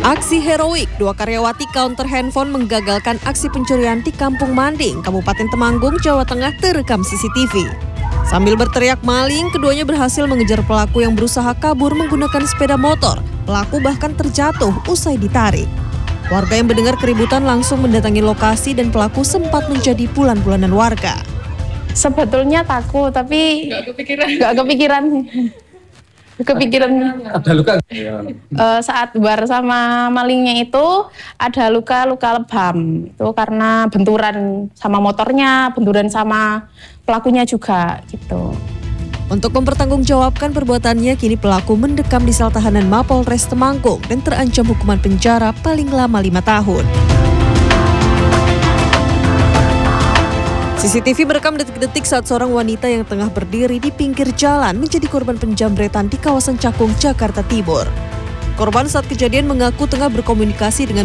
Aksi heroik, dua karyawati counter handphone menggagalkan aksi pencurian di Kampung Manding, Kabupaten Temanggung, Jawa Tengah terekam CCTV. Sambil berteriak maling, keduanya berhasil mengejar pelaku yang berusaha kabur menggunakan sepeda motor. Pelaku bahkan terjatuh usai ditarik. Warga yang mendengar keributan langsung mendatangi lokasi dan pelaku sempat menjadi bulan-bulanan warga. Sebetulnya takut, tapi nggak kepikiran. Ada luka? Saat bar sama malingnya itu ada luka lebam. Itu karena benturan sama motornya, benturan sama pelakunya juga gitu. Untuk mempertanggungjawabkan perbuatannya, kini pelaku mendekam di sel tahanan Mapolres Temanggung dan terancam hukuman penjara paling lama 5 tahun. CCTV merekam detik-detik saat seorang wanita yang tengah berdiri di pinggir jalan menjadi korban penjamretan di kawasan Cakung, Jakarta Timur. Korban saat kejadian mengaku tengah berkomunikasi dengan